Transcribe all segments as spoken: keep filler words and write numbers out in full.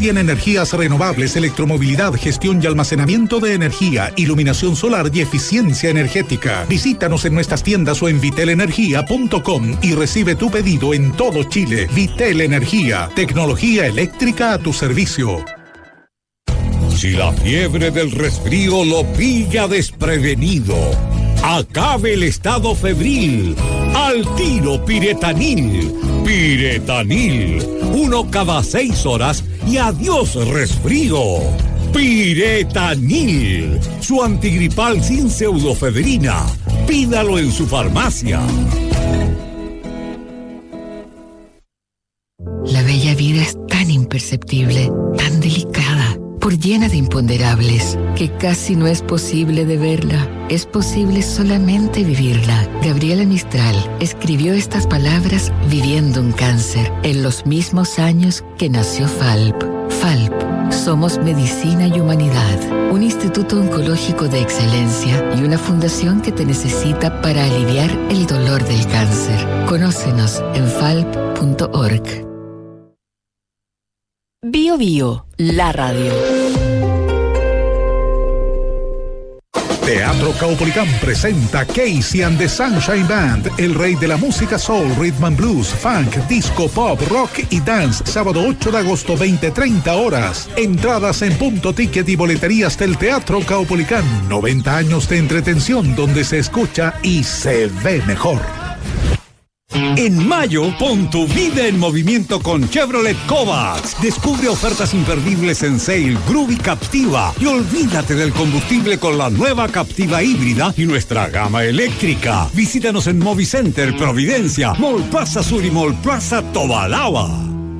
Tiene energías renovables, electromovilidad, gestión y almacenamiento de energía, iluminación solar y eficiencia energética. Visítanos en nuestras tiendas o en vitel energía punto com y recibe tu pedido en todo Chile. Vitel Energía, tecnología eléctrica a tu servicio. Si la fiebre del resfrío lo pilla desprevenido, acabe el estado febril. Al tiro Piretanil. Piretanil. Uno cada seis horas y adiós resfrío. Piretanil. Su antigripal sin pseudofedrina. Pídalo en su farmacia. La bella vida es tan imperceptible, tan delicada, por llena de imponderables, que casi no es posible de verla. Es posible solamente vivirla. Gabriela Mistral escribió estas palabras viviendo un cáncer, en los mismos años que nació Falp. Falp, somos medicina y humanidad, un instituto oncológico de excelencia y una fundación que te necesita para aliviar el dolor del cáncer. Conócenos en falp punto org. Bio Bio, la radio. Teatro Caupolicán presenta Casey and the Sunshine Band, el rey de la música soul, rhythm and blues, funk, disco, pop, rock y dance, sábado ocho de agosto, veinte treinta horas. Entradas en Punto Ticket y boleterías del Teatro Caupolicán. noventa años de entretención donde se escucha y se ve mejor. En mayo, pon tu vida en movimiento con Chevrolet Kovacs. Descubre ofertas imperdibles en Sail, Groovy, Captiva y olvídate del combustible con la nueva Captiva híbrida y nuestra gama eléctrica. Visítanos en Movicenter, Providencia, Mall Plaza Sur y Mall Plaza Tobalaba.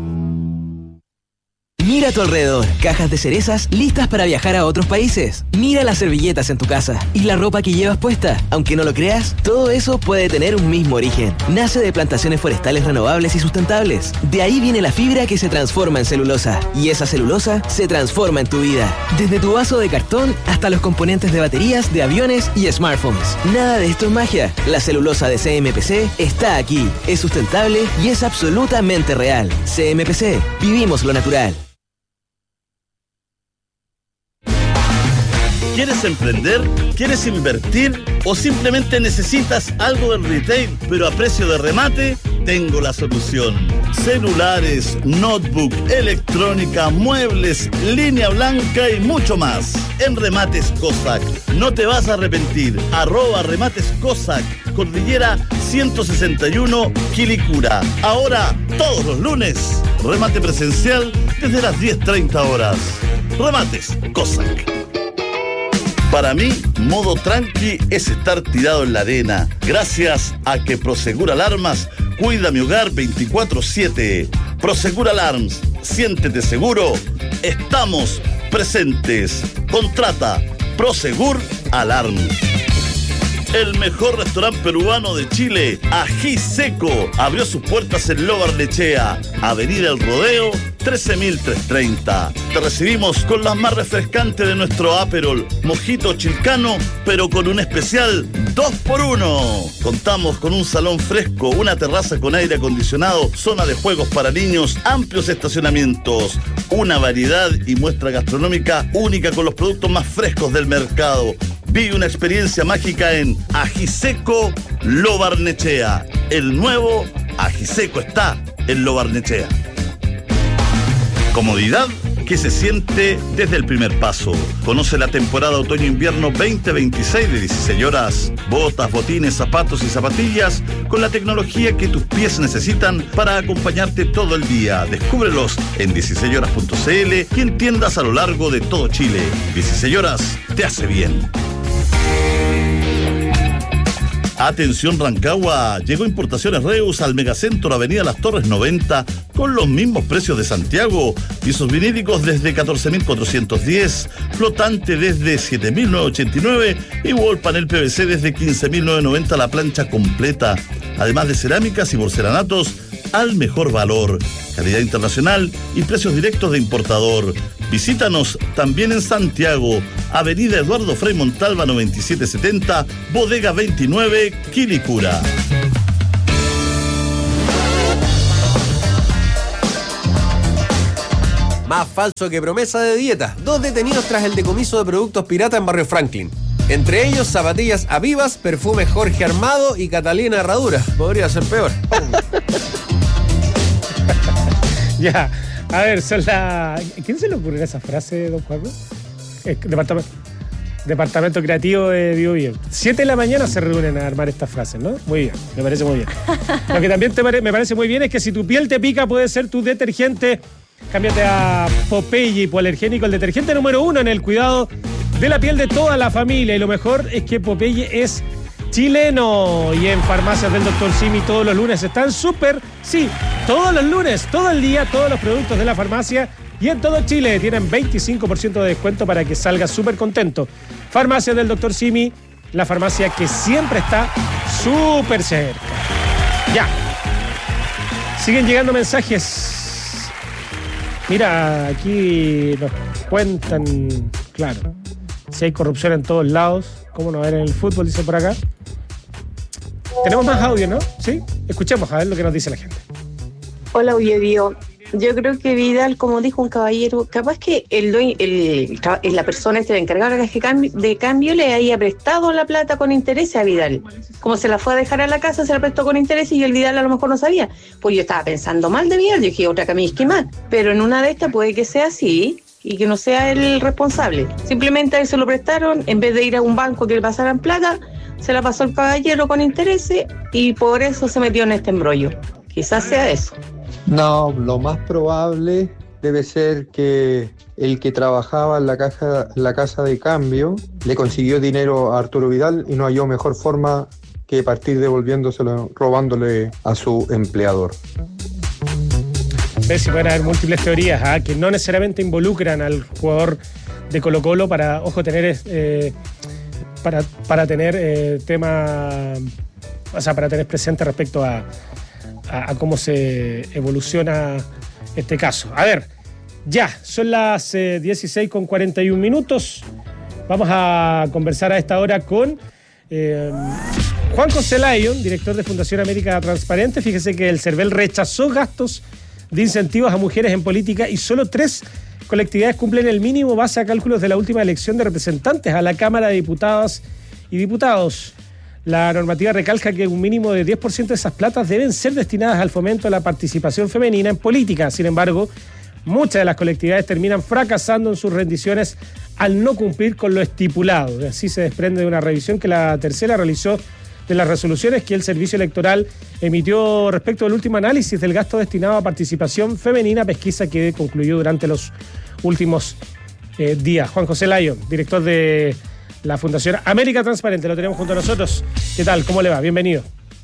Mira a tu alrededor, cajas de cerezas listas para viajar a otros países. Mira las servilletas en tu casa y la ropa que llevas puesta. Aunque no lo creas, todo eso puede tener un mismo origen. Nace de plantaciones forestales renovables y sustentables. De ahí viene la fibra que se transforma en celulosa. Y esa celulosa se transforma en tu vida. Desde tu vaso de cartón hasta los componentes de baterías, de aviones y smartphones. Nada de esto es magia. La celulosa de C M P C está aquí. Es sustentable y es absolutamente real. C M P C. Vivimos lo natural. ¿Quieres emprender? ¿Quieres invertir? ¿O simplemente necesitas algo del retail, pero a precio de remate? Tengo la solución. Celulares, notebook, electrónica, muebles, línea blanca y mucho más. En Remates Cossack. No te vas a arrepentir. Arroba Remates Cossack. Cordillera ciento sesenta y uno, Quilicura. Ahora, todos los lunes, remate presencial desde las diez treinta horas. Remates Cossack. Para mí, modo tranqui es estar tirado en la arena. Gracias a que Prosegur Alarmas cuida mi hogar veinticuatro siete. Prosegur Alarms, siéntete seguro. Estamos presentes. Contrata Prosegur Alarms. El mejor restaurante peruano de Chile, Ají Seco, abrió sus puertas en Lo Barnechea, Avenida El Rodeo, trece mil trescientos treinta. Te recibimos con las más refrescantes de nuestro Aperol, Mojito Chilcano, pero con un especial dos por uno. Contamos con un salón fresco, una terraza con aire acondicionado, zona de juegos para niños, amplios estacionamientos, una variedad y muestra gastronómica única con los productos más frescos del mercado. Vive una experiencia mágica en Ají Seco Lo Barnechea. El nuevo Ají Seco está en Lo Barnechea. Comodidad que se siente desde el primer paso. Conoce la temporada otoño-invierno veinte veintiséis de dieciséis horas. Botas, botines, zapatos y zapatillas con la tecnología que tus pies necesitan para acompañarte todo el día. Descúbrelos en dieciséis horas punto c l y en tiendas a lo largo de todo Chile. dieciséis horas te hace bien. Atención Rancagua, llegó Importaciones Reus al Megacentro Avenida Las Torres noventa con los mismos precios de Santiago. Pisos vinílicos desde catorce mil cuatrocientos diez, flotante desde siete mil novecientos ochenta y nueve y wall panel P V C desde quince mil novecientos noventa la plancha completa. Además de cerámicas y porcelanatos al mejor valor, calidad internacional y precios directos de importador. Visítanos también en Santiago, Avenida Eduardo Frei Montalva noventa y siete setenta, Bodega veintinueve, Quilicura. Más falso que promesa de dieta. Dos detenidos tras el decomiso de productos pirata en Barrio Franklin. Entre ellos, zapatillas Avivas, perfume Jorge Armado y Catalina Herradura. Podría ser peor. Ya, a ver, son la... ¿Quién se le ocurrió esa frase, don Juan? Eh, departamento, departamento creativo de Bio Bio. Siete de la mañana se reúnen a armar estas frases, ¿no? Muy bien, me parece muy bien. Lo que también te pare- me parece muy bien es que si tu piel te pica puede ser tu detergente. Cámbiate a Popeye hipoalergénico, el detergente número uno en el cuidado de la piel de toda la familia. Y lo mejor es que Popeye es chileno. Y en farmacias del doctor Simi todos los lunes están súper, sí, todos los lunes, todo el día, todos los productos de la farmacia y en todo Chile tienen veinticinco por ciento de descuento para que salgas súper contento. Farmacias del doctor Simi, la farmacia que siempre está súper cerca. Ya. Siguen llegando mensajes. Mira, aquí nos cuentan, claro, si hay corrupción en todos lados, ¿cómo no ver en el fútbol? Dice por acá. Tenemos más audio, ¿no? ¿Sí? Escuchemos a ver lo que nos dice la gente. Hola, Ullevio. Yo creo que Vidal, como dijo un caballero, capaz que el, dueño- el, el la persona este, el encargado de la caja de cambio, de cambio le haya prestado la plata con interés a Vidal. Como se la fue a dejar a la casa, se la prestó con interés y el Vidal a lo mejor no sabía. Pues yo estaba pensando mal de Vidal, yo dije otra camisca más. Pero en una de estas puede que sea así y que no sea el responsable. Simplemente a él se lo prestaron, en vez de ir a un banco que le pasaran plata, se la pasó el caballero con interés y por eso se metió en este embrollo. Quizás sea eso. No, lo más probable debe ser que el que trabajaba en la, caja, la casa de cambio le consiguió dinero a Arturo Vidal y no halló mejor forma que partir devolviéndoselo, robándole a su empleador. Ves si pueden haber múltiples teorías ¿eh? que no necesariamente involucran al jugador de Colo-Colo para, ojo, tener eh, para, para tener eh, tema, o sea, para tener presente respecto a A, a cómo se evoluciona este caso. A ver, ya, son las eh, dieciséis con cuarenta y un minutos. Vamos a conversar a esta hora con eh, Juan José Lyon, director de Fundación América Transparente. Fíjese que el CERVEL rechazó gastos de incentivos a mujeres en política y solo tres colectividades cumplen el mínimo base a cálculos de la última elección de representantes a la Cámara de Diputadas y Diputados. La normativa recalca que un mínimo de diez por ciento de esas platas deben ser destinadas al fomento de la participación femenina en política. Sin embargo, muchas de las colectividades terminan fracasando en sus rendiciones al no cumplir con lo estipulado. Así se desprende de una revisión que la tercera realizó de las resoluciones que el Servicio Electoral emitió respecto del último análisis del gasto destinado a participación femenina, pesquisa que concluyó durante los últimos eh, días. Juan José Lyon, director de la Fundación América Transparente, lo tenemos junto a nosotros. ¿Qué tal? ¿Cómo le va? Bienvenido.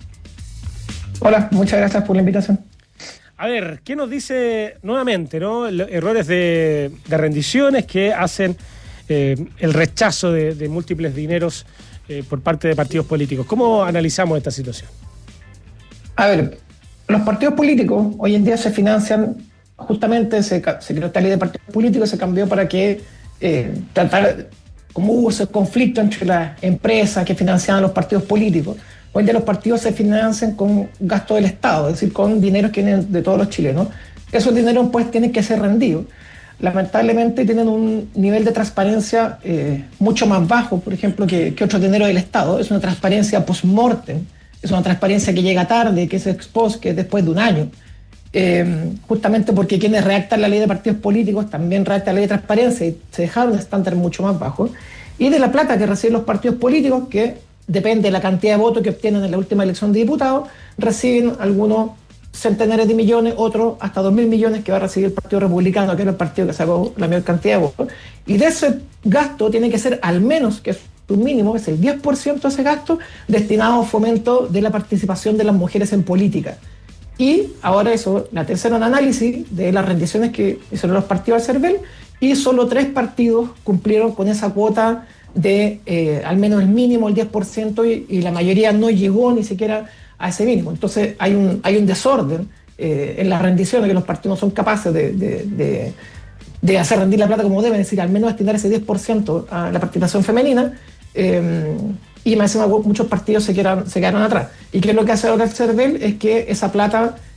Hola, muchas gracias por la invitación. A ver, ¿qué nos dice nuevamente, no? Errores de, de rendiciones que hacen eh, el rechazo de, de múltiples dineros eh, por parte de partidos políticos. ¿Cómo analizamos esta situación? A ver, los partidos políticos hoy en día se financian, justamente se, se creó esta ley de partidos políticos, se cambió para que eh, tratar... como hubo ese conflicto entre las empresas que financiaban los partidos políticos, hoy en día los partidos se financian con gasto del Estado, es decir, con dineros que vienen de todos los chilenos. Esos dineros pues tienen que ser rendidos. Lamentablemente tienen un nivel de transparencia eh, mucho más bajo, por ejemplo, que, que otros dineros del Estado. Es una transparencia post-mortem, es una transparencia que llega tarde, que es ex post, que es después de un año. Eh, justamente porque quienes redactan la ley de partidos políticos también redactan la ley de transparencia y se dejaron un estándar mucho más bajo. Y de la plata que reciben los partidos políticos, que depende de la cantidad de votos que obtienen en la última elección de diputados, reciben algunos centenares de millones, otros hasta dos mil millones que va a recibir el Partido Republicano, que es el partido que sacó la mayor cantidad de votos. Y de ese gasto tiene que ser al menos, que es un mínimo, que es el diez por ciento de ese gasto, destinado a fomento de la participación de las mujeres en política. Y ahora eso, la tercera un análisis de las rendiciones que hicieron los partidos del CERVEL, y solo tres partidos cumplieron con esa cuota de eh, al menos el mínimo, el diez por ciento, y, y la mayoría no llegó ni siquiera a ese mínimo. Entonces hay un, hay un desorden eh, en las rendiciones, que los partidos no son capaces de, de, de, de hacer rendir la plata como deben, es decir, al menos destinar ese diez por ciento a la participación femenina. Eh, y me decían muchos partidos se quedaron, se quedaron atrás. ¿Y qué es lo que hace ahora el CERVEL? Es que esa plata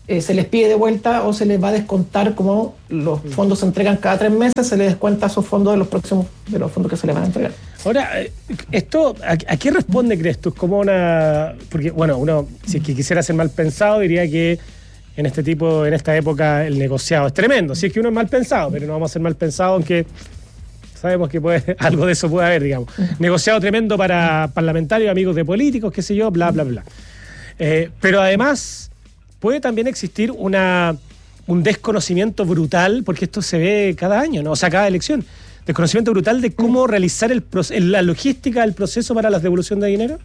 eh, se les pide de vuelta o se les va a descontar, como los fondos se entregan cada tres meses, se les descuenta esos fondos de los próximos, de los fondos que se les van a entregar. Ahora, esto, ¿a, a qué responde, crees tú? Es como una... Porque, bueno, uno, si es que quisiera ser mal pensado, diría que en este tipo, en esta época, el negociado es tremendo. Si es que uno es mal pensado, pero no vamos a ser mal pensado, aunque sabemos que puede, algo de eso puede haber, digamos. Negociado tremendo para parlamentarios, amigos de políticos, qué sé yo, bla, bla, bla. Eh, pero además, puede también existir una, un desconocimiento brutal, porque esto se ve cada año, ¿no? O sea, cada elección. Desconocimiento brutal de cómo realizar el proce- la logística del proceso para la devolución de dinero.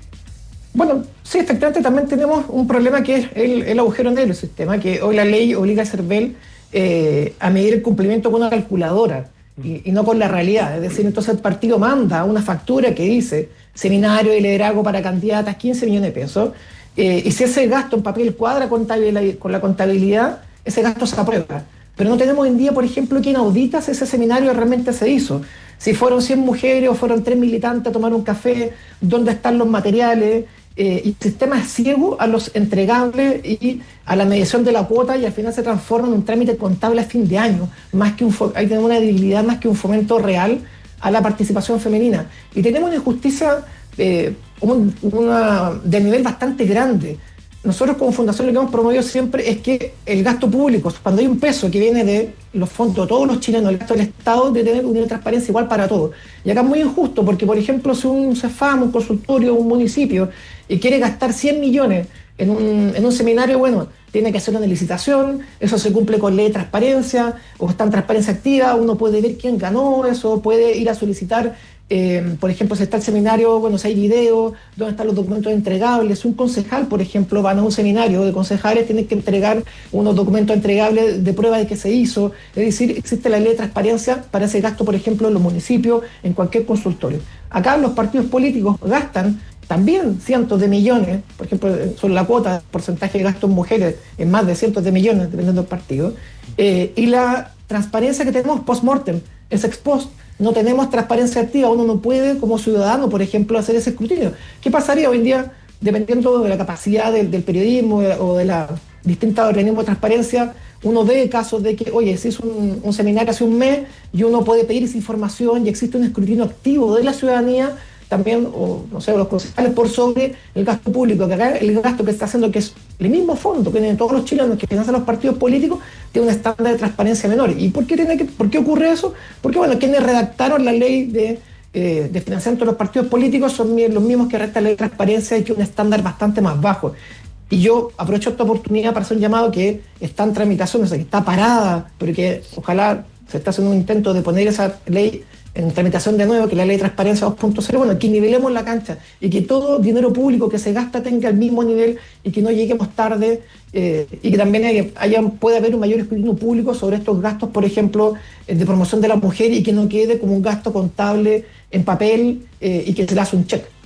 Bueno, sí, efectivamente también tenemos un problema que es el, el agujero negro del sistema, que hoy la ley obliga a CERVEL eh, a medir el cumplimiento con una calculadora y, y no con la realidad. Es decir, entonces el partido manda una factura que dice seminario de liderazgo para candidatas, quince millones de pesos, eh, y si ese gasto en papel cuadra con la contabilidad, ese gasto se aprueba. Pero no tenemos hoy en día, por ejemplo, quién audita si ese seminario realmente se hizo. Si fueron cien mujeres o fueron tres militantes a tomar un café, dónde están los materiales. Eh, y el sistema es ciego a los entregables y a la medición de la cuota, y al final se transforma en un trámite contable a fin de año. Más que un fo- hay que tener una debilidad más que un fomento real a la participación femenina. Y tenemos una injusticia eh, un, una, de nivel bastante grande. Nosotros como fundación lo que hemos promovido siempre es que el gasto público, cuando hay un peso que viene de los fondos de todos los chilenos, el gasto del Estado, debe tener un nivel de transparencia igual para todos. Y acá es muy injusto porque, por ejemplo, si un CEFAM, un consultorio, un municipio, y quiere gastar cien millones en un, en un seminario, bueno, tiene que hacer una licitación, eso se cumple con ley de transparencia, o está en transparencia activa, uno puede ver quién ganó eso, puede ir a solicitar. Eh, por ejemplo, si está el seminario, bueno, si hay video, dónde están los documentos entregables. Un concejal, por ejemplo, van a un seminario de concejales, tienen que entregar unos documentos entregables de prueba de que se hizo. Es decir, existe la ley de transparencia para ese gasto, por ejemplo, en los municipios, en cualquier consultorio. Acá los partidos políticos gastan también cientos de millones, por ejemplo, son la cuota, porcentaje de gasto en mujeres en más de cientos de millones, dependiendo del partido, eh, y la transparencia que tenemos post-mortem es ex post. No tenemos transparencia activa, uno no puede como ciudadano, por ejemplo, hacer ese escrutinio. ¿Qué pasaría hoy en día, dependiendo de la capacidad del, del periodismo o de la distintos organismos de transparencia? Uno ve casos de que, oye, se hizo un, un seminario hace un mes y uno puede pedir esa información y existe un escrutinio activo de la ciudadanía también, o no sé, los concejales por sobre el gasto público, que acá el gasto que está haciendo, que es el mismo fondo que tienen todos los chilenos que financian los partidos políticos, tiene un estándar de transparencia menor. ¿Y por qué, tiene que, por qué ocurre eso? Porque, bueno, quienes redactaron la ley de, eh, de financiamiento de los partidos políticos son los mismos que redactan la ley de transparencia y que un estándar bastante más bajo. Y yo aprovecho esta oportunidad para hacer un llamado que está en tramitación, o sea, que está parada, pero que ojalá se está haciendo un intento de poner esa ley en tramitación de nuevo, que la ley de transparencia dos punto cero, bueno, que nivelemos la cancha y que todo dinero público que se gasta tenga el mismo nivel y que no lleguemos tarde, eh, y que también haya, haya, pueda haber un mayor escrutinio público sobre estos gastos, por ejemplo, eh, de promoción de la mujer, y que no quede como un gasto contable en papel eh, y que se le hace un cheque.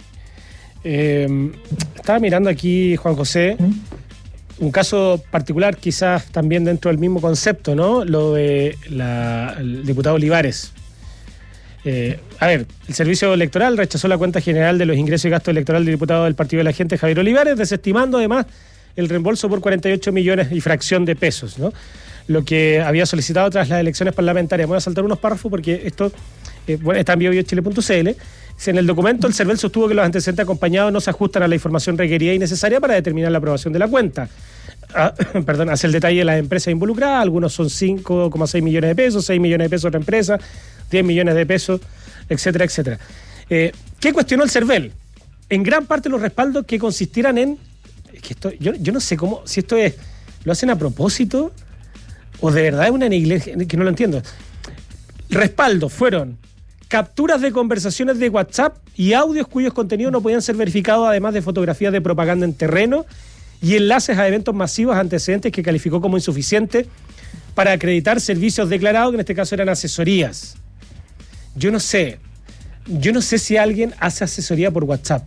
Eh, estaba mirando aquí, Juan José, ¿Mm? un caso particular quizás también dentro del mismo concepto, ¿no? Lo de la, el diputado Olivares. Eh, a ver, el Servicio Electoral rechazó la cuenta general de los ingresos y gastos electorales del diputado del Partido de la Gente, Javier Olivares, desestimando además el reembolso por cuarenta y ocho millones y fracción de pesos, ¿no? Lo que había solicitado tras las elecciones parlamentarias. Voy a saltar unos párrafos porque esto eh, bueno, está en bio bio chile punto c l. En el documento, el CERVEL sostuvo que los antecedentes acompañados no se ajustan a la información requerida y necesaria para determinar la aprobación de la cuenta. Ah, perdón, hace el detalle de las empresas involucradas. Algunos son cinco coma seis millones de pesos, seis millones de pesos otra empresa, diez millones de pesos, etcétera, etcétera. Eh, ¿Qué cuestionó el CERVEL? En gran parte los respaldos que consistieran en... Es que esto, yo, yo no sé cómo, si esto es... ¿Lo hacen a propósito? ¿O de verdad es una negligencia? Que no lo entiendo. Respaldos fueron capturas de conversaciones de WhatsApp y audios cuyos contenidos no podían ser verificados, además de fotografías de propaganda en terreno y enlaces a eventos masivos antecedentes que calificó como insuficientes para acreditar servicios declarados, que en este caso eran asesorías. Yo no sé, yo no sé si alguien hace asesoría por WhatsApp.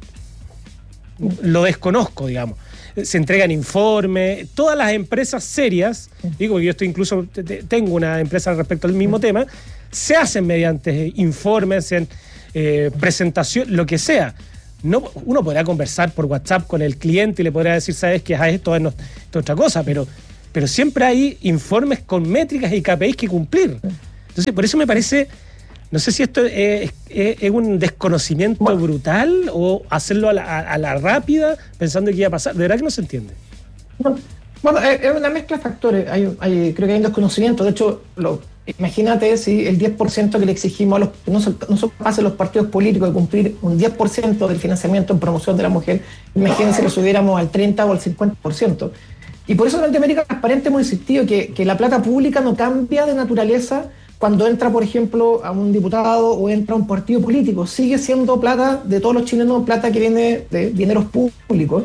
Lo desconozco, digamos. Se entregan informes, todas las empresas serias, digo que yo estoy incluso, tengo una empresa respecto al mismo tema, se hacen mediante informes, en eh, presentación, lo que sea. no, uno podrá conversar por WhatsApp con el cliente y le podrá decir, sabes que ah, esto es no, esto es otra cosa, pero, pero siempre hay informes con métricas y K P Is que cumplir. Entonces, por eso me parece, no sé si esto es, es, es un desconocimiento bueno. brutal o hacerlo a la, a la rápida pensando que iba a pasar. De verdad que no se entiende. Bueno, bueno es una mezcla de factores. Hay, hay, creo que hay un desconocimiento. De hecho, lo, imagínate si el diez por ciento que le exigimos a los no son, no son capaces los partidos políticos de cumplir un diez por ciento del financiamiento en promoción de la mujer. Imagínense si lo subiéramos al treinta o al cincuenta por ciento. Y por eso en América Transparente hemos insistido que, que la plata pública no cambia de naturaleza cuando entra, por ejemplo, a un diputado o entra a un partido político. Sigue siendo plata de todos los chilenos, plata que viene de dineros públicos.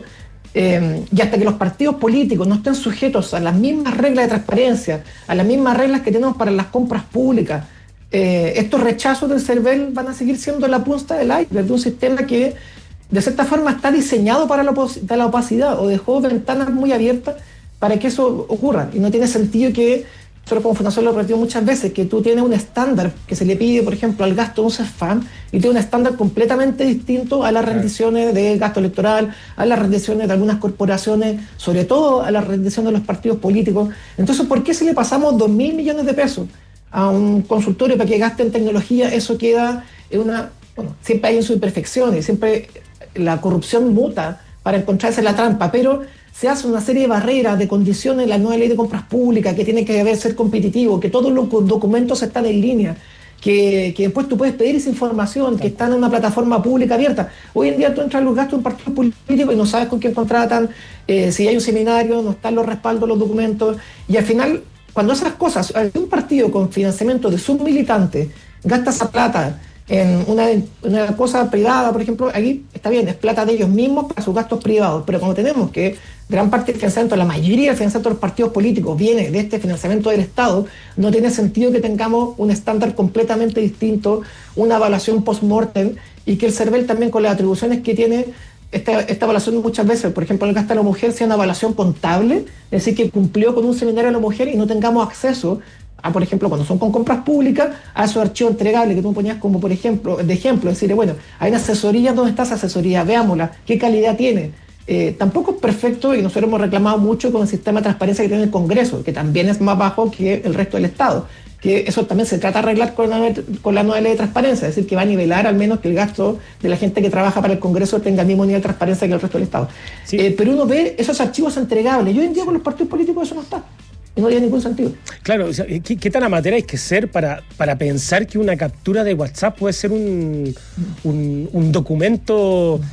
Eh, y hasta que los partidos políticos no estén sujetos a las mismas reglas de transparencia, a las mismas reglas que tenemos para las compras públicas, eh, estos rechazos del CERVEL van a seguir siendo la punta del iceberg de un sistema que de cierta forma está diseñado para la, para la opacidad o dejó ventanas muy abiertas para que eso ocurra. Y no tiene sentido que, nosotros como Fundación lo repetimos muchas veces, que tú tienes un estándar que se le pide, por ejemplo, al gasto de un CESFAM y tiene un estándar completamente distinto a las rendiciones de gasto electoral, a las rendiciones de algunas corporaciones, sobre todo a las rendiciones de los partidos políticos. Entonces, ¿por qué si le pasamos dos mil millones de pesos a un consultorio para que gaste en tecnología, eso queda en una... Bueno, siempre hay en sus imperfecciones, siempre la corrupción muta para encontrarse la trampa, pero se hace una serie de barreras, de condiciones en la nueva ley de compras públicas, que tiene que haber ser competitivo, que todos los documentos están en línea, que, que después tú puedes pedir esa información, que está en una plataforma pública abierta. Hoy en día tú entras a los gastos de un partido político y no sabes con quién contratan, eh, si hay un seminario, no están los respaldos, los documentos, y al final, cuando esas cosas, un partido con financiamiento de sus militantes gasta esa plata en una, una cosa privada, por ejemplo, aquí está bien, es plata de ellos mismos para sus gastos privados, pero como tenemos que gran parte del financiamiento, la mayoría del financiamiento de los partidos políticos viene de este financiamiento del Estado, no tiene sentido que tengamos un estándar completamente distinto, una evaluación post-mortem, y que el CERVEL también con las atribuciones que tiene, esta, esta evaluación muchas veces, por ejemplo, en el gasto de la mujer, sea una evaluación contable, es decir, que cumplió con un seminario de la mujer y no tengamos acceso a, por ejemplo, cuando son con compras públicas, a esos archivos entregables que tú ponías como, por ejemplo, de ejemplo, es decir, bueno, hay una asesoría, ¿dónde está esa asesoría? Veámosla, ¿qué calidad tiene? Eh, tampoco es perfecto y nosotros hemos reclamado mucho con el sistema de transparencia que tiene el Congreso, que también es más bajo que el resto del Estado, que eso también se trata de arreglar con la, con la nueva ley de transparencia, es decir, que va a nivelar al menos que el gasto de la gente que trabaja para el Congreso tenga el mismo nivel de transparencia que el resto del Estado. Sí. Eh, pero uno ve esos archivos entregables, y hoy en día con los partidos políticos eso no está. Y no tiene ningún sentido. Claro, o sea, ¿qué, qué tan amateur hay que ser para, para pensar que una captura de WhatsApp puede ser un, un, un documento,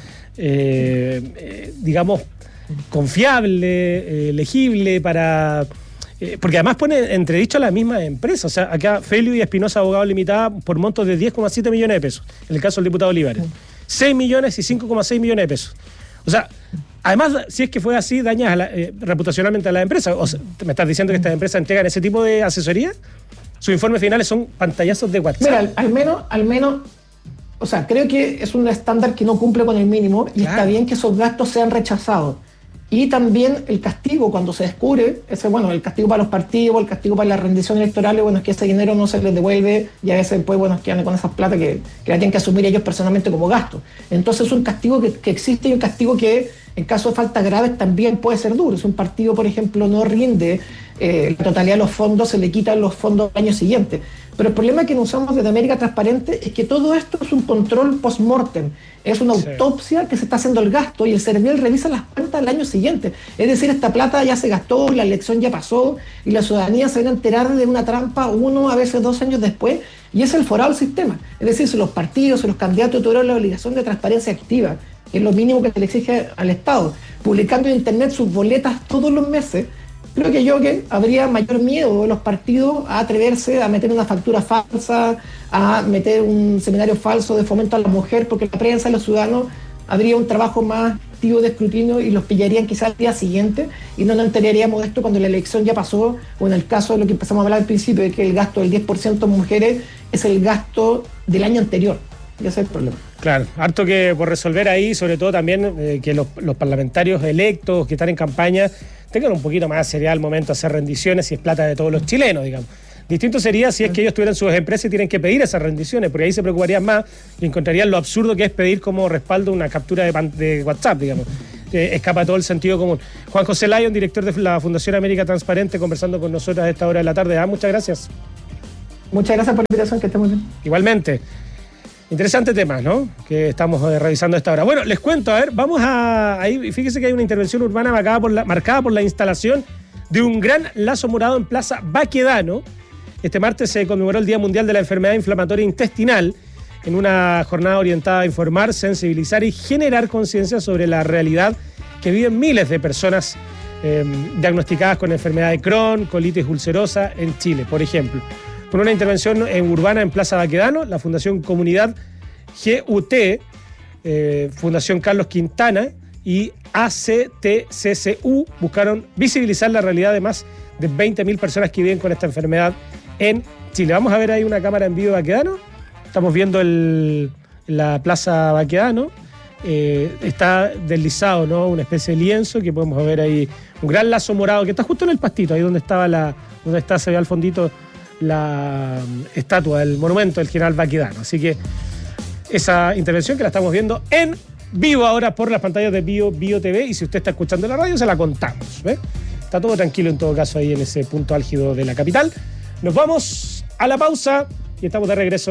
eh, eh, digamos, confiable, eh, legible, para... Eh, porque además pone entredicho a la misma empresa. O sea, acá Felio y Espinosa Abogados Limitada por montos de diez coma siete millones de pesos, en el caso del diputado Olivares. seis millones y cinco coma seis millones de pesos. O sea... Además, si es que fue así, dañas a la, eh, reputacionalmente a la empresa. O sea, ¿me estás diciendo que estas empresas entregan ese tipo de asesoría? Sus informes finales son pantallazos de WhatsApp. Mira, al, al menos, al menos, o sea, creo que es un estándar que no cumple con el mínimo y claro. Está bien que esos gastos sean rechazados. Y también el castigo cuando se descubre, ese, bueno, el castigo para los partidos, el castigo para las rendiciones electorales, bueno, es que ese dinero no se les devuelve y a veces pues, bueno, quedan con esas plata que, que la tienen que asumir ellos personalmente como gasto. Entonces es un castigo que, que existe y un castigo que en caso de faltas graves también puede ser duro. Si un partido, por ejemplo, no rinde eh, la totalidad de los fondos, se le quitan los fondos al año siguiente. Pero el problema que nos usamos desde América Transparente es que todo esto es un control post-mortem. Es una sí. autopsia que se está haciendo el gasto y el CERVEL revisa las cuentas al año siguiente. Es decir, esta plata ya se gastó, la elección ya pasó y la ciudadanía se va a enterar de una trampa uno, a veces dos años después, y es el forado del sistema. Es decir, si los partidos, si los candidatos tuvieron la obligación de transparencia activa, que es lo mínimo que se le exige al Estado, publicando en Internet sus boletas todos los meses, creo que yo que habría mayor miedo de los partidos a atreverse a meter una factura falsa, a meter un seminario falso de fomento a la mujer, porque la prensa y los ciudadanos habría un trabajo más activo de escrutinio y los pillarían quizás al día siguiente y no nos enteraríamos de esto cuando la elección ya pasó, o en el caso de lo que empezamos a hablar al principio, de que el gasto del diez por ciento de mujeres es el gasto del año anterior. Y ese es el problema. Claro, harto que por resolver ahí, sobre todo también eh, que los, los parlamentarios electos que están en campaña tengan un poquito más de seriedad al momento de hacer rendiciones y es plata de todos los chilenos, digamos. Distinto sería si es que ellos tuvieran sus empresas y tienen que pedir esas rendiciones, porque ahí se preocuparían más y encontrarían lo absurdo que es pedir como respaldo una captura de, pan, de WhatsApp, digamos. Eh, escapa todo el sentido común. Juan José Lyon, director de la Fundación América Transparente, conversando con nosotros a esta hora de la tarde. Ah, muchas gracias. Muchas gracias por la invitación, que esté muy bien. Igualmente. Interesante tema, ¿no? Que estamos eh, revisando a esta hora. Bueno, les cuento, a ver, vamos a... Ahí, fíjese que hay una intervención urbana marcada por la, marcada por la instalación de un gran lazo morado en Plaza Baquedano. Este martes se conmemoró el Día Mundial de la Enfermedad Inflamatoria Intestinal, en una jornada orientada a informar, sensibilizar y generar conciencia sobre la realidad que viven miles de personas eh, diagnosticadas con enfermedad de Crohn, colitis ulcerosa en Chile, por ejemplo. Con una intervención en urbana en Plaza Baquedano, la Fundación Comunidad G U T, eh, Fundación Carlos Quintana y A C T C C U buscaron visibilizar la realidad de más de veinte mil personas que viven con esta enfermedad en Chile. Vamos a ver ahí una cámara en vivo de Baquedano. Estamos viendo el, la Plaza Baquedano. Eh, está deslizado, ¿no? Una especie de lienzo que podemos ver ahí. Un gran lazo morado que está justo en el pastito, ahí donde estaba la, donde está, se ve al fondito la estatua, el monumento del general Baquedano. Así que esa intervención que la estamos viendo en vivo ahora por las pantallas de Bio, Bio T V, y si usted está escuchando la radio se la contamos, ¿ve? Está todo tranquilo en todo caso ahí en ese punto álgido de la capital. Nos vamos a la pausa y estamos de regreso.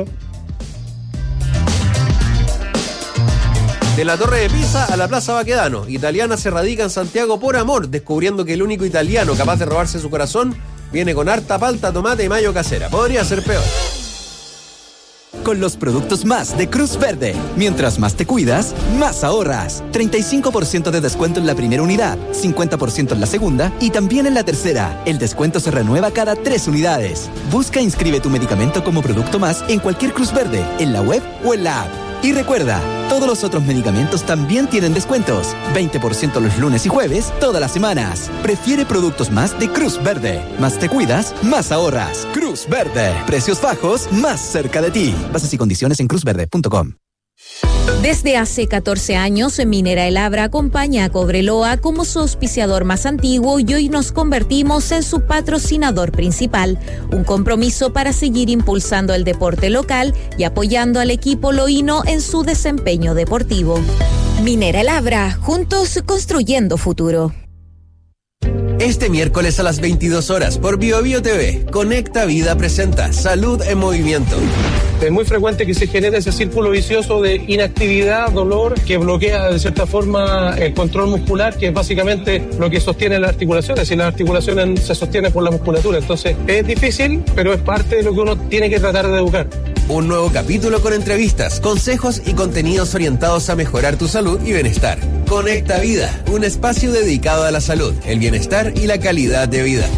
De la Torre de Pisa a la Plaza Baquedano, Italiana se radica en Santiago por amor, descubriendo que el único italiano capaz de robarse su corazón viene con harta palta, tomate y mayo casera. Podría ser peor. Con los productos más de Cruz Verde. Mientras más te cuidas, más ahorras. treinta y cinco por ciento de descuento en la primera unidad, cincuenta por ciento en la segunda y también en la tercera. El descuento se renueva cada tres unidades. Busca e inscribe tu medicamento como producto más en cualquier Cruz Verde, en la web o en la app. Y recuerda, todos los otros medicamentos también tienen descuentos. veinte por ciento los lunes y jueves, todas las semanas. Prefiere productos más de Cruz Verde. Más te cuidas, más ahorras. Cruz Verde. Precios bajos, más cerca de ti. Bases y condiciones en cruz verde punto com. Desde hace catorce años, Minera El Abra acompaña a Cobreloa como su auspiciador más antiguo y hoy nos convertimos en su patrocinador principal. Un compromiso para seguir impulsando el deporte local y apoyando al equipo loíno en su desempeño deportivo. Minera El Abra, juntos construyendo futuro. Este miércoles a las veintidós horas por Bio Bio T V, Conecta Vida presenta Salud en Movimiento. Es muy frecuente que se genere ese círculo vicioso de inactividad, dolor, que bloquea de cierta forma el control muscular, que es básicamente lo que sostiene las articulaciones, y las articulaciones se sostienen por la musculatura. Entonces es difícil, pero es parte de lo que uno tiene que tratar de educar. Un nuevo capítulo con entrevistas, consejos y contenidos orientados a mejorar tu salud y bienestar. Conecta Vida, un espacio dedicado a la salud, el bienestar y la calidad de vida.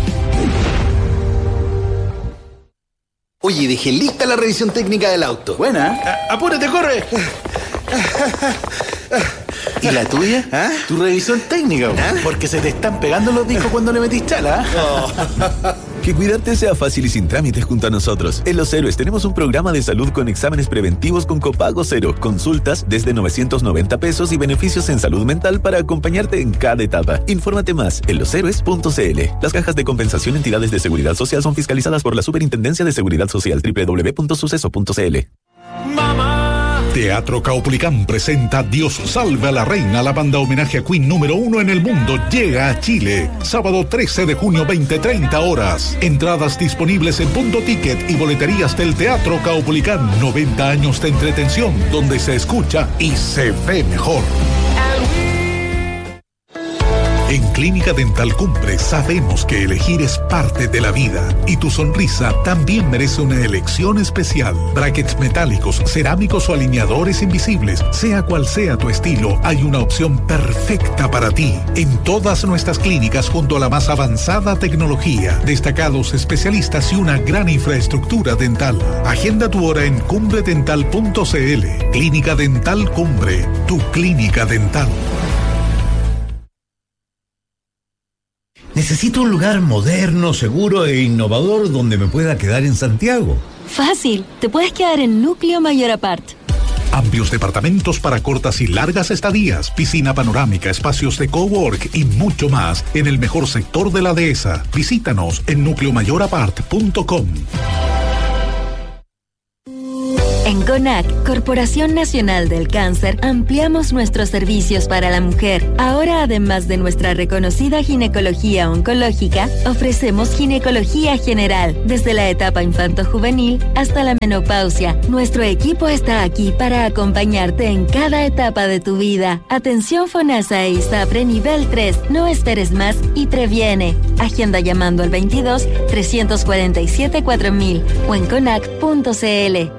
Oye, dejé lista la revisión técnica del auto. Buena. A- apúrate, corre. ¿Y la tuya? ¿Ah? Tu revisión técnica, ¿Ah? Porque se te están pegando los discos cuando le metís chala. Oh. Que cuidarte sea fácil y sin trámites junto a nosotros. En Los Héroes tenemos un programa de salud con exámenes preventivos con copago cero, consultas desde novecientos noventa pesos y beneficios en salud mental para acompañarte en cada etapa. Infórmate más en los héroes punto c l. Las cajas de compensación entidades de seguridad social son fiscalizadas por la Superintendencia de Seguridad Social. doble u doble u doble u punto suceso punto c l. Teatro Caupolicán presenta Dios salve a la reina. La banda homenaje a Queen número uno en el mundo llega a Chile. Sábado trece de junio, veinte treinta horas. Entradas disponibles en Punto Ticket y boleterías del Teatro Caupolicán. noventa años de entretención donde se escucha y se ve mejor. En Clínica Dental Cumbre sabemos que elegir es parte de la vida y tu sonrisa también merece una elección especial. Brackets metálicos, cerámicos o alineadores invisibles, sea cual sea tu estilo, hay una opción perfecta para ti. En todas nuestras clínicas junto a la más avanzada tecnología, destacados especialistas y una gran infraestructura dental. Agenda tu hora en cumbre dental punto c l. Clínica Dental Cumbre, tu clínica dental. Necesito un lugar moderno, seguro e innovador donde me pueda quedar en Santiago. Fácil, te puedes quedar en Núcleo Mayor Apart. Amplios departamentos para cortas y largas estadías, piscina panorámica, espacios de cowork y mucho más en el mejor sector de la dehesa. Visítanos en núcleo mayor apart punto com. En CONAC, Corporación Nacional del Cáncer, ampliamos nuestros servicios para la mujer. Ahora, además de nuestra reconocida ginecología oncológica, ofrecemos ginecología general, desde la etapa infanto-juvenil hasta la menopausia. Nuestro equipo está aquí para acompañarte en cada etapa de tu vida. Atención FONASA e ISAPRE nivel tres. No esperes más y previene. Agenda llamando al veintidós, trescientos cuarenta y siete, cuatro mil o en conac punto c l.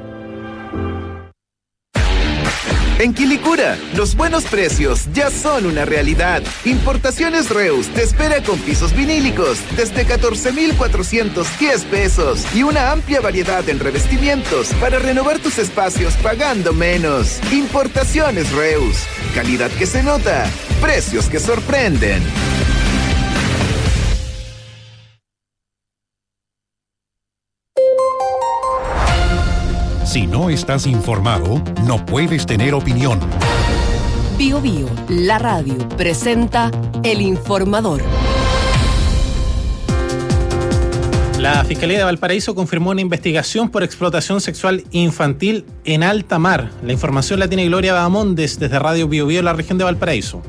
En Quilicura, los buenos precios ya son una realidad. Importaciones Reus te espera con pisos vinílicos desde catorce mil cuatrocientos diez pesos y una amplia variedad en revestimientos para renovar tus espacios pagando menos. Importaciones Reus, calidad que se nota, precios que sorprenden. Si no estás informado, no puedes tener opinión. Bio Bio, la radio, presenta El Informador. La Fiscalía de Valparaíso confirmó una investigación por explotación sexual infantil en alta mar. La información la tiene Gloria Bahamondes desde Radio Bio Bio, la región de Valparaíso.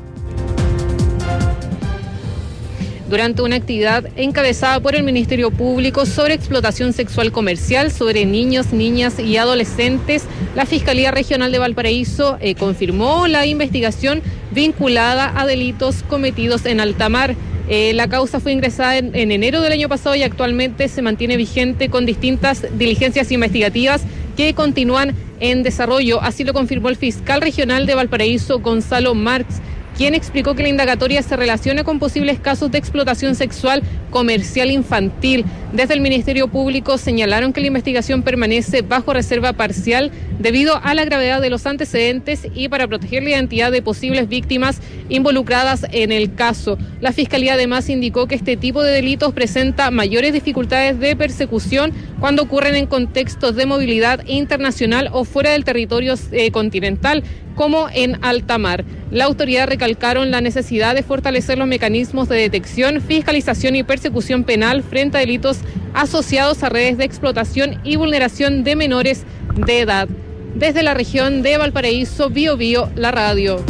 Durante una actividad encabezada por el Ministerio Público sobre explotación sexual comercial sobre niños, niñas y adolescentes, la Fiscalía Regional de Valparaíso eh, confirmó la investigación vinculada a delitos cometidos en alta mar. Eh, la causa fue ingresada en, en enero del año pasado y actualmente se mantiene vigente con distintas diligencias investigativas que continúan en desarrollo. Así lo confirmó el fiscal regional de Valparaíso, Gonzalo Marx, quien explicó que la indagatoria se relaciona con posibles casos de explotación sexual comercial infantil. Desde el Ministerio Público señalaron que la investigación permanece bajo reserva parcial debido a la gravedad de los antecedentes y para proteger la identidad de posibles víctimas involucradas en el caso. La Fiscalía además indicó que este tipo de delitos presenta mayores dificultades de persecución cuando ocurren en contextos de movilidad internacional o fuera del territorio eh, continental, como en alta mar. La autoridad recalcaron la necesidad de fortalecer los mecanismos de detección, fiscalización y persecución penal frente a delitos asociados a redes de explotación y vulneración de menores de edad. Desde la región de Valparaíso, Bio Bio, la radio.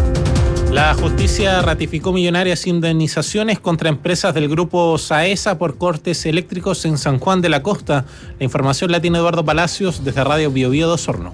La justicia ratificó millonarias indemnizaciones contra empresas del grupo SAESA por cortes eléctricos en San Juan de la Costa. La información la tiene Eduardo Palacios desde Radio Bio Bio de Osorno.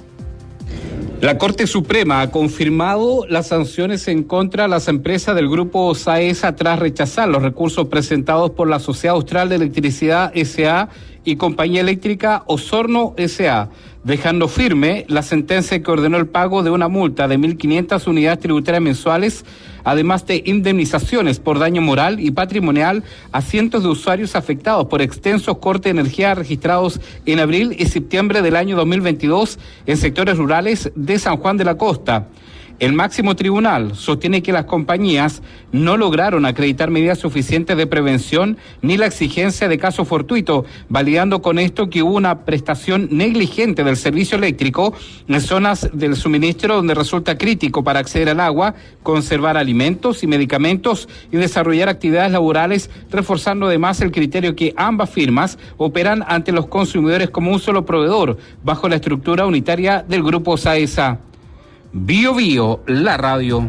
La Corte Suprema ha confirmado las sanciones en contra de las empresas del grupo SAESA tras rechazar los recursos presentados por la Sociedad Austral de Electricidad S A y Compañía Eléctrica Osorno S A, dejando firme la sentencia que ordenó el pago de una multa de mil quinientas unidades tributarias mensuales, además de indemnizaciones por daño moral y patrimonial a cientos de usuarios afectados por extensos cortes de energía registrados en abril y septiembre del año dos mil veintidós en sectores rurales de San Juan de la Costa. El máximo tribunal sostiene que las compañías no lograron acreditar medidas suficientes de prevención ni la exigencia de caso fortuito, validando con esto que hubo una prestación negligente del servicio eléctrico en zonas del suministro donde resulta crítico para acceder al agua, conservar alimentos y medicamentos y desarrollar actividades laborales, reforzando además el criterio que ambas firmas operan ante los consumidores como un solo proveedor, bajo la estructura unitaria del grupo SAESA. Bio Bio, la radio.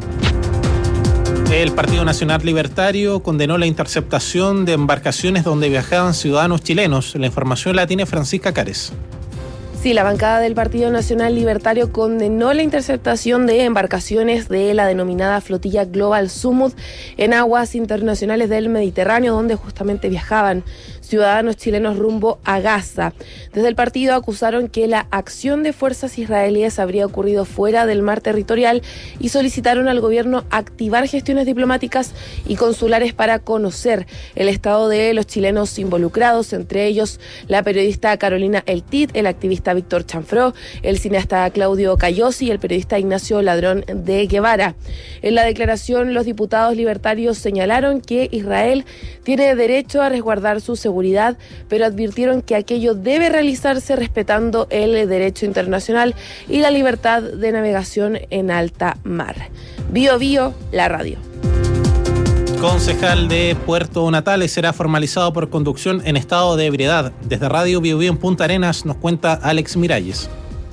El Partido Nacional Libertario condenó la interceptación de embarcaciones donde viajaban ciudadanos chilenos. La información la tiene Francisca Cárez. Sí, la bancada del Partido Nacional Libertario condenó la interceptación de embarcaciones de la denominada flotilla Global Sumud en aguas internacionales del Mediterráneo, donde justamente viajaban ciudadanos chilenos rumbo a Gaza. Desde el partido acusaron que la acción de fuerzas israelíes habría ocurrido fuera del mar territorial y solicitaron al gobierno activar gestiones diplomáticas y consulares para conocer el estado de los chilenos involucrados, entre ellos la periodista Carolina Eltit, el activista Víctor Chanfró, el cineasta Claudio Cayosi y el periodista Ignacio Ladrón de Guevara. En la declaración, los diputados libertarios señalaron que Israel tiene derecho a resguardar su seguridad seguridad, pero advirtieron que aquello debe realizarse respetando el derecho internacional y la libertad de navegación en alta mar. Bio Bio, la radio. Concejal de Puerto Natales será formalizado por conducción en estado de ebriedad. Desde Radio Bio Bio en Punta Arenas nos cuenta Alex Miralles.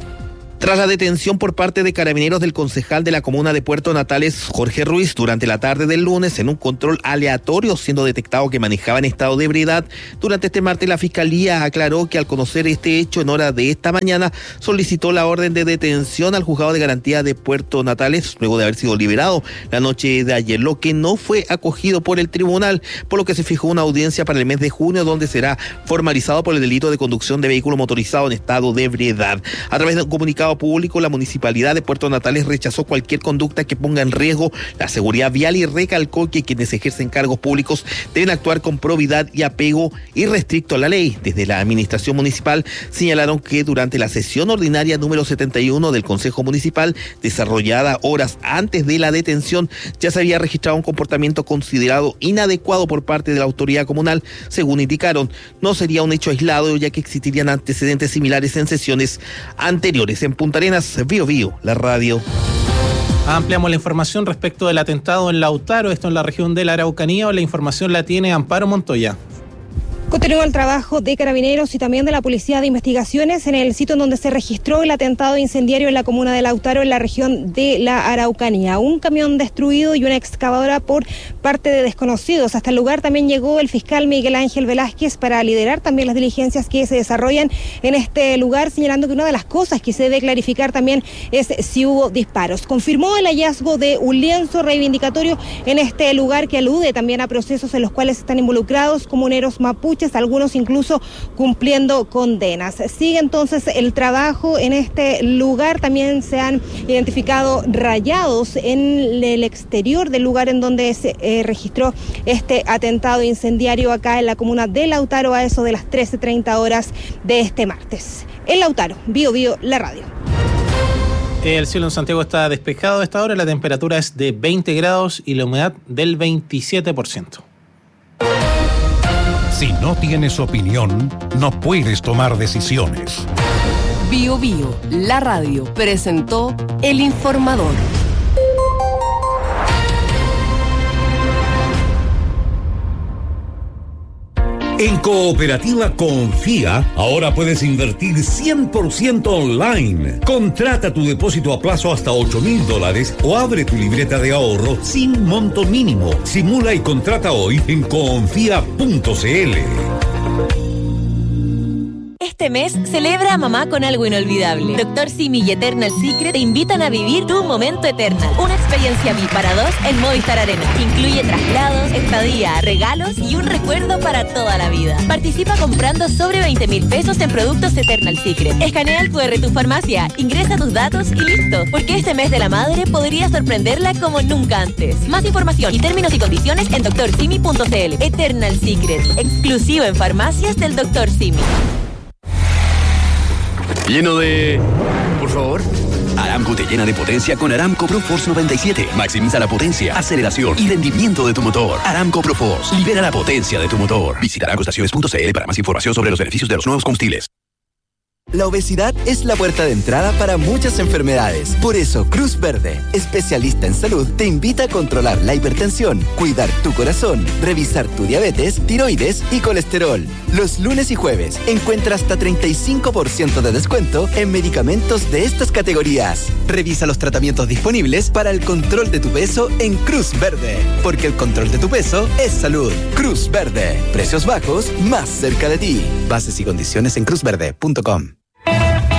Tras la detención por parte de carabineros del concejal de la comuna de Puerto Natales, Jorge Ruiz, durante la tarde del lunes en un control aleatorio, siendo detectado que manejaba en estado de ebriedad, durante este martes la Fiscalía aclaró que al conocer este hecho en hora de esta mañana, solicitó la orden de detención al Juzgado de Garantía de Puerto Natales, luego de haber sido liberado la noche de ayer, lo que no fue acogido por el tribunal, por lo que se fijó una audiencia para el mes de junio, donde será formalizado por el delito de conducción de vehículo motorizado en estado de ebriedad. A través de un comunicado público, la Municipalidad de Puerto Natales rechazó cualquier conducta que ponga en riesgo la seguridad vial y recalcó que quienes ejercen cargos públicos deben actuar con probidad y apego irrestricto a la ley. Desde la Administración Municipal señalaron que durante la sesión ordinaria número setenta y uno del Consejo Municipal, desarrollada horas antes de la detención, ya se había registrado un comportamiento considerado inadecuado por parte de la autoridad comunal. Según indicaron, no sería un hecho aislado, ya que existirían antecedentes similares en sesiones anteriores. En Punta Arenas, Bio Bio, la radio. Ampliamos la información respecto del atentado en Lautaro, esto en la región de la Araucanía. La información la tiene Amparo Montoya. Continúa el trabajo de Carabineros y también de la Policía de Investigaciones en el sitio en donde se registró el atentado incendiario en la comuna de Lautaro, en la región de la Araucanía. Un camión destruido y una excavadora por parte de desconocidos. Hasta el lugar también llegó el fiscal Miguel Ángel Velázquez para liderar también las diligencias que se desarrollan en este lugar, señalando que una de las cosas que se debe clarificar también es si hubo disparos. Confirmó el hallazgo de un lienzo reivindicatorio en este lugar que alude también a procesos en los cuales están involucrados comuneros mapuches, algunos incluso cumpliendo condenas. Sigue entonces el trabajo en este lugar. También se han identificado rayados en el exterior del lugar en donde se eh, registró este atentado incendiario acá en la comuna de Lautaro a eso de las trece treinta horas de este martes. En Lautaro, Bio Bio, la radio. El cielo en Santiago está despejado a esta hora, la temperatura es de veinte grados y la humedad del veintisiete por ciento. Si no tienes opinión, no puedes tomar decisiones. Bio Bio, la radio, presentó El Informador. En Cooperativa Confía, ahora puedes invertir cien por ciento online. Contrata tu depósito a plazo hasta ocho mil dólares o abre tu libreta de ahorro sin monto mínimo. Simula y contrata hoy en confía punto c l. Este mes, celebra a mamá con algo inolvidable. Doctor Simi y Eternal Secret te invitan a vivir tu momento Eternal. Una experiencia V I P para dos en Movistar Arena. Incluye traslados, estadía, regalos y un recuerdo para toda la vida. Participa comprando sobre veinte mil pesos en productos Eternal Secret. Escanea el cu erre de tu farmacia, ingresa tus datos y listo. Porque este mes de la madre podría sorprenderla como nunca antes. Más información y términos y condiciones en doctor simi punto c l. Eternal Secret, exclusivo en farmacias del doctor Simi. Lleno de... Por favor. Aramco te llena de potencia con Aramco ProForce noventa y siete. Maximiza la potencia, aceleración y rendimiento de tu motor. Aramco ProForce. Libera la potencia de tu motor. Visita aramco estaciones punto c l para más información sobre los beneficios de los nuevos combustibles. La obesidad es la puerta de entrada para muchas enfermedades. Por eso, Cruz Verde, especialista en salud, te invita a controlar la hipertensión, cuidar tu corazón, revisar tu diabetes, tiroides y colesterol. Los lunes y jueves encuentra hasta treinta y cinco por ciento de descuento en medicamentos de estas categorías. Revisa los tratamientos disponibles para el control de tu peso en Cruz Verde, porque el control de tu peso es salud. Cruz Verde, precios bajos más cerca de ti. Bases y condiciones en cruz verde punto com.